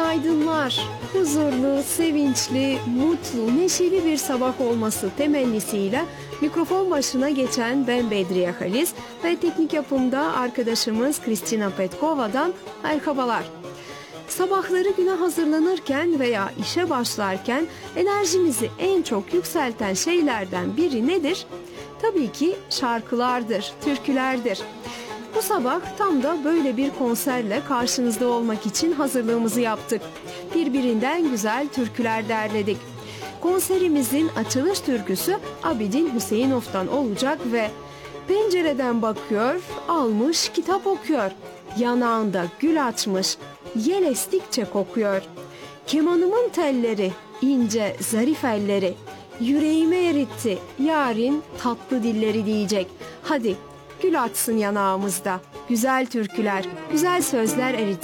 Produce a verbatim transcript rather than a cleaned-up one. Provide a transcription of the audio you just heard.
Günaydınlar. Huzurlu, sevinçli, mutlu, neşeli bir sabah olması temennisiyle mikrofon başına geçen ben Bedriye Halis ve teknik yapımda arkadaşımız Kristina Petkova'dan merhabalar. Sabahları güne hazırlanırken veya işe başlarken enerjimizi en çok yükselten şeylerden biri nedir? Tabii ki şarkılardır, türkülerdir. Bu sabah tam da böyle bir konserle karşınızda olmak için hazırlığımızı yaptık. Birbirinden güzel türküler derledik. Konserimizin açılış türküsü Abidin Hüseyinof'tan olacak ve pencereden bakıyor, almış kitap okuyor. Yanağında gül açmış, yel estikçe kokuyor. Kemanımın telleri, ince zarif elleri, yüreğime eritti yarın tatlı dilleri diyecek. Hadi gül açsın yanağımızda, güzel türküler, güzel sözler eritsin.